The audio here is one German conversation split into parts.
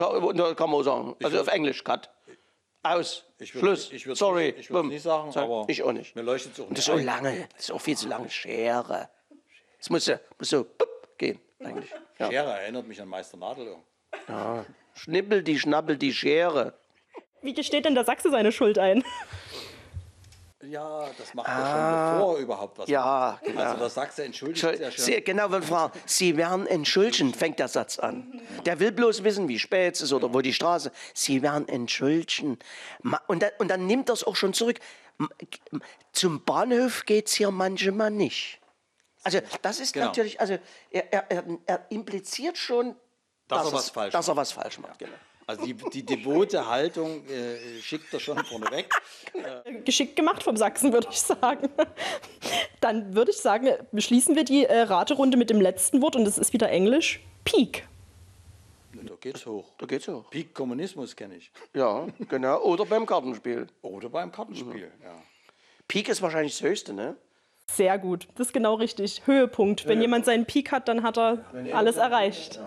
Da kann man auch sagen. Also auf Englisch, Cut. Aus. Schluss. Sorry. Ich würde nicht sagen, aber ich auch nicht. mir leuchtet es auch Und das nicht ist so lange. Das ist auch viel zu lange. Schere. Es muss so gehen, eigentlich. Ja. Schere erinnert mich an Meister Nadelöhr. Ja. Schnippel, die Schnappel, die Schere. Wie gesteht denn der Sachse seine Schuld ein? Ja, das macht er schon, bevor überhaupt was macht. Genau. Also der Sachse entschuldigt sich ja schon. Genau, wenn Frau, Sie werden entschuldigen, fängt der Satz an. Der will bloß wissen, wie spät es ist oder wo die Straße. Sie werden entschuldigen. Und dann nimmt er es auch schon zurück. Zum Bahnhof geht es hier manchmal nicht. Also das ist natürlich, also er impliziert schon, dass er was falsch macht. Genau. Also die devote Haltung schickt er schon vorneweg. Geschickt gemacht vom Sachsen, würde ich sagen. Dann würde ich sagen, beschließen wir die Raterunde mit dem letzten Wort und das ist wieder Englisch. Peak. Da geht's hoch. Peak Kommunismus kenne ich. Ja, genau. Oder beim Kartenspiel. Ja. Peak ist wahrscheinlich das Höchste, ne? Sehr gut, das ist genau richtig. Höhepunkt. Wenn jemand seinen Peak hat, dann hat er alles erreicht.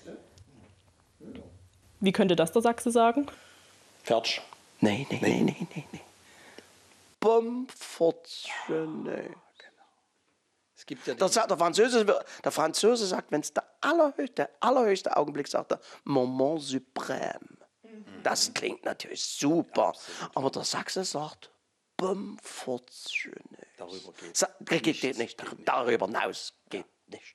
Wie könnte das der Sachse sagen? Fertig. Nee. Bomfortionell. Es gibt ja Der Franzose sagt, wenn es der allerhöchste Augenblick sagt, der Moment suprême. Das klingt natürlich super. Aber der Sachse sagt, bomfortionell. Darüber geht nicht. Darüber hinaus geht nicht.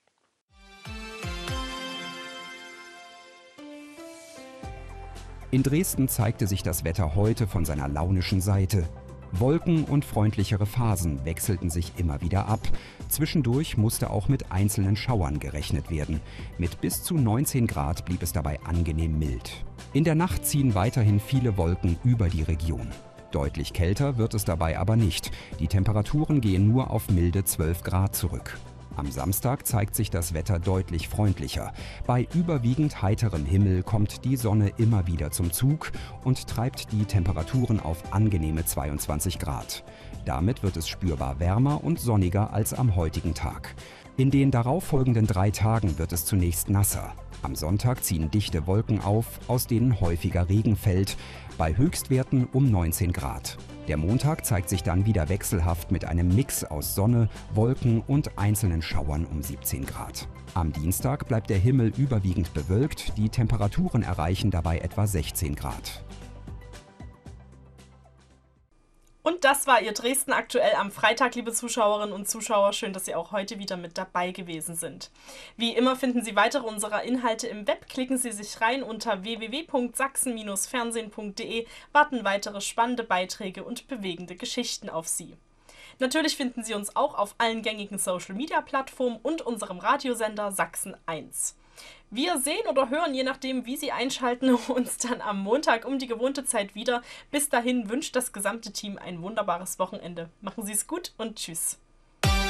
In Dresden zeigte sich das Wetter heute von seiner launischen Seite. Wolken und freundlichere Phasen wechselten sich immer wieder ab. Zwischendurch musste auch mit einzelnen Schauern gerechnet werden. Mit bis zu 19 Grad blieb es dabei angenehm mild. In der Nacht ziehen weiterhin viele Wolken über die Region. Deutlich kälter wird es dabei aber nicht. Die Temperaturen gehen nur auf milde 12 Grad zurück. Am Samstag zeigt sich das Wetter deutlich freundlicher. Bei überwiegend heiterem Himmel kommt die Sonne immer wieder zum Zug und treibt die Temperaturen auf angenehme 22 Grad. Damit wird es spürbar wärmer und sonniger als am heutigen Tag. In den darauffolgenden 3 Tagen wird es zunächst nasser. Am Sonntag ziehen dichte Wolken auf, aus denen häufiger Regen fällt, bei Höchstwerten um 19 Grad. Der Montag zeigt sich dann wieder wechselhaft mit einem Mix aus Sonne, Wolken und einzelnen Schauern um 17 Grad. Am Dienstag bleibt der Himmel überwiegend bewölkt, die Temperaturen erreichen dabei etwa 16 Grad. Und das war Ihr Dresden aktuell am Freitag, liebe Zuschauerinnen und Zuschauer. Schön, dass Sie auch heute wieder mit dabei gewesen sind. Wie immer finden Sie weitere unserer Inhalte im Web. Klicken Sie sich rein unter www.sachsen-fernsehen.de, warten weitere spannende Beiträge und bewegende Geschichten auf Sie. Natürlich finden Sie uns auch auf allen gängigen Social-Media-Plattformen und unserem Radiosender Sachsen 1. Wir sehen oder hören, je nachdem, wie Sie einschalten, uns dann am Montag um die gewohnte Zeit wieder. Bis dahin wünscht das gesamte Team ein wunderbares Wochenende. Machen Sie es gut und tschüss.